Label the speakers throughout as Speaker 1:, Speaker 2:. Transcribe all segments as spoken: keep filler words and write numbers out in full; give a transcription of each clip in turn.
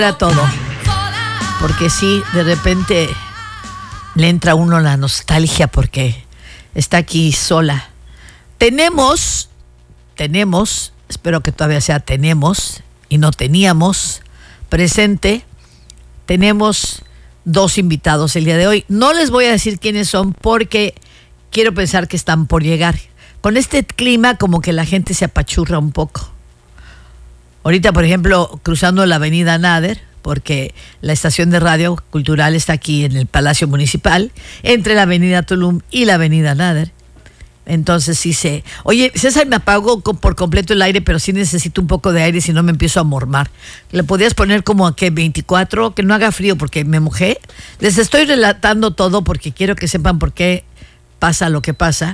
Speaker 1: a todo, porque sí, de repente le entra a uno la nostalgia porque está aquí sola. Tenemos, tenemos, espero que todavía sea tenemos y no teníamos presente, tenemos dos invitados el día de hoy. No les voy a decir quiénes son porque quiero pensar que están por llegar. Con este clima como que la gente se apachurra un poco. Ahorita, por ejemplo, cruzando la avenida Nader, porque la estación de radio cultural está aquí en el Palacio Municipal, entre la avenida Tulum y la avenida Nader. Entonces sí se... Oye, César, me apagó por completo el aire, pero sí necesito un poco de aire, si no me empiezo a mormar. ¿Le podías poner como a qué, veinticuatro? Que no haga frío porque me mojé. Les estoy relatando todo porque quiero que sepan por qué pasa lo que pasa.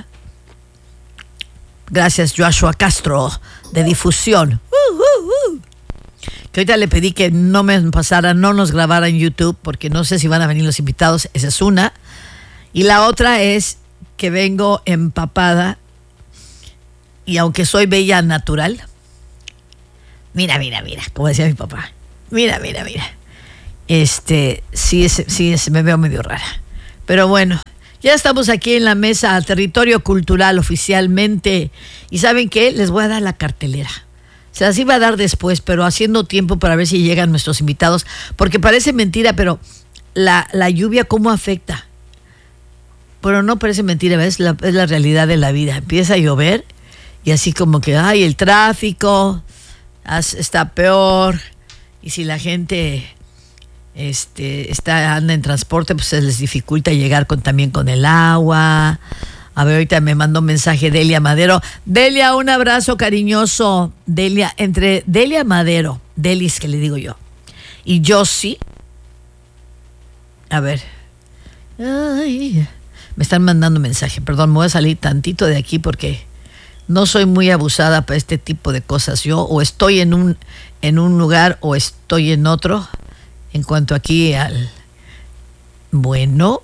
Speaker 1: Gracias, Joshua Castro, de difusión. Uh, uh, uh. Que ahorita le pedí que no me pasara, no nos grabara en YouTube, porque no sé si van a venir los invitados. Esa es una. Y la otra es que vengo empapada, y aunque soy bella natural, mira, mira, mira, como decía mi papá, mira, mira, mira, este, sí, es, sí es, me veo medio rara. Pero bueno, ya estamos aquí en la mesa Territorio Cultural oficialmente, y ¿saben qué? Les voy a dar la cartelera. Se las iba a dar después, pero haciendo tiempo para ver si llegan nuestros invitados, porque parece mentira, pero la, la lluvia cómo afecta. Pero no parece mentira, es la, es la realidad de la vida. Empieza a llover y así como que, ay, el tráfico está peor, y si la gente este, está, anda en transporte, pues se les dificulta llegar con, también con el agua. A ver, ahorita me mandó un mensaje Delia Madero. Delia, un abrazo cariñoso. Delia, entre Delia Madero, Delis que le digo yo, y yo sí. A ver. Ay, me están mandando mensaje. Perdón, me voy a salir tantito de aquí porque no soy muy abusada para este tipo de cosas. Yo o estoy en un, en un lugar o estoy en otro. En cuanto aquí al... Bueno.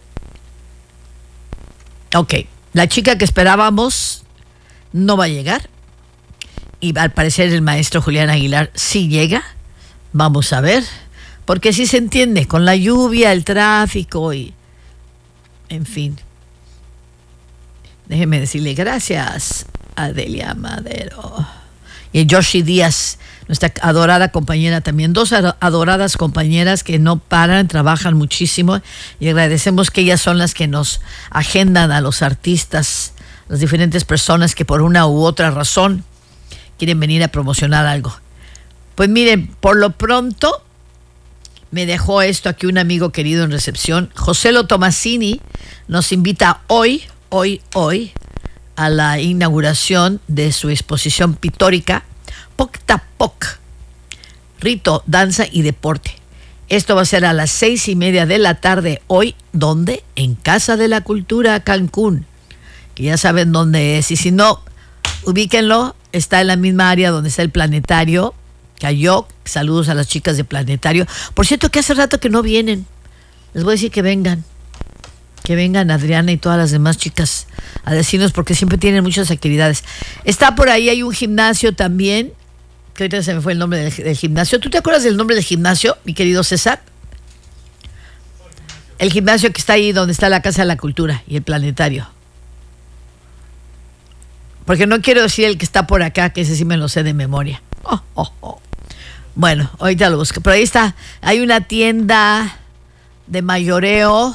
Speaker 1: Ok. La chica que esperábamos no va a llegar. Y al parecer el maestro Julián Aguilar sí llega. Vamos a ver. Porque sí se entiende. Con la lluvia, el tráfico y... En fin. Déjeme decirle gracias a Delia Madero. Y a Joshi Díaz, nuestra adorada compañera también. Dos adoradas compañeras que no paran, trabajan muchísimo. Y agradecemos que ellas son las que nos agendan a los artistas, las diferentes personas que por una u otra razón quieren venir a promocionar algo. Pues miren, por lo pronto... Me dejó esto aquí un amigo querido en recepción. Joselo Tomasini nos invita hoy, hoy, hoy, a la inauguración de su exposición pictórica Poctapoc, Rito, Danza y Deporte. Esto va a ser a las seis y media de la tarde hoy. ¿Dónde? En Casa de la Cultura, Cancún. Que ya saben dónde es. Y si no, ubíquenlo. Está en la misma área donde está el planetario. Cayó, saludos a las chicas de Planetario. Por cierto, que hace rato que no vienen. Les voy a decir que vengan. Que vengan Adriana y todas las demás chicas a decirnos, porque siempre tienen muchas actividades. Está por ahí, hay un gimnasio también, que ahorita se me fue el nombre del, del gimnasio. ¿Tú te acuerdas del nombre del gimnasio, mi querido César? El gimnasio que está ahí donde está la Casa de la Cultura y el Planetario. Porque no quiero decir el que está por acá, que ese sí me lo sé de memoria. Oh, oh, oh. Bueno, ahorita lo busco. Pero ahí está, hay una tienda de mayoreo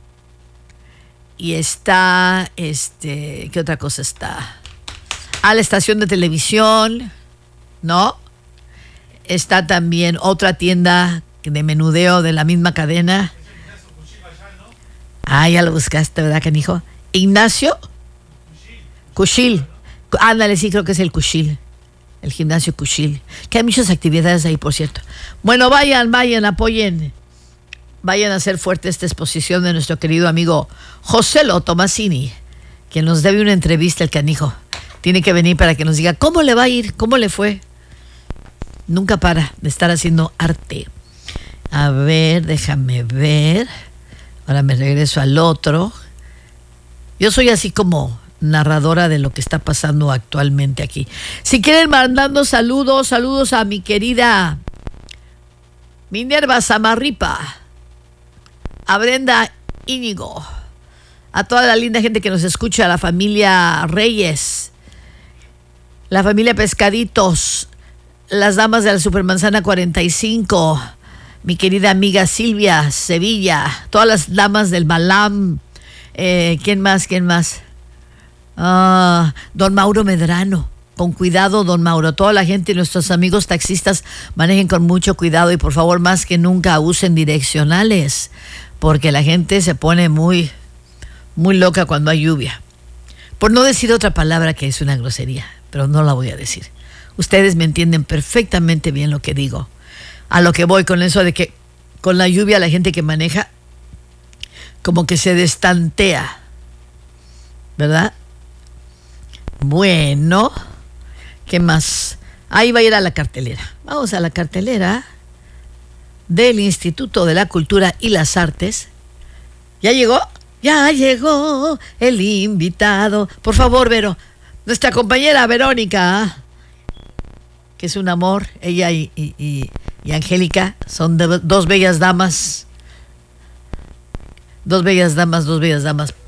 Speaker 1: y está, este, ¿qué otra cosa está? Ah, la estación de televisión, ¿no? Está también otra tienda de menudeo de la misma cadena. Ah, ya lo buscaste, ¿verdad, canijo? Ignacio Cuchil. Ándale, sí, creo que es el Cuchil. El gimnasio Cuchil, que hay muchas actividades ahí, por cierto. Bueno, vayan, vayan, apoyen, vayan a hacer fuerte esta exposición de nuestro querido amigo Joselo Tomasini, quien nos debe una entrevista, el canijo. Tiene que venir para que nos diga cómo le va a ir, cómo le fue. Nunca para de estar haciendo arte. A ver, déjame ver. Ahora me regreso al otro. Yo soy así como... narradora de lo que está pasando actualmente aquí. Si quieren mandando saludos, saludos a mi querida Minerva Samarripa, a Brenda Íñigo, a toda la linda gente que nos escucha, a la familia Reyes, la familia Pescaditos, las damas de la Supermanzana cuarenta y cinco, mi querida amiga Silvia Sevilla, todas las damas del Balam, eh, ¿quién más? ¿Quién más? Ah, don Mauro Medrano. Con cuidado, don Mauro. Toda la gente y nuestros amigos taxistas manejen con mucho cuidado y por favor más que nunca usen direccionales, porque la gente se pone muy, muy loca cuando hay lluvia. Por no decir otra palabra que es una grosería, pero no la voy a decir. Ustedes me entienden perfectamente bien lo que digo. A lo que voy con eso de que con la lluvia la gente que maneja como que se destantea, ¿verdad? Bueno, ¿qué más? Ahí va a ir a la cartelera. Vamos a la cartelera del Instituto de la Cultura y las Artes. ¿Ya llegó? Ya llegó el invitado. Por favor, Vero, nuestra compañera Verónica, que es un amor, ella y, y, y, y Angélica, son de, dos bellas damas. Dos bellas damas, dos bellas damas.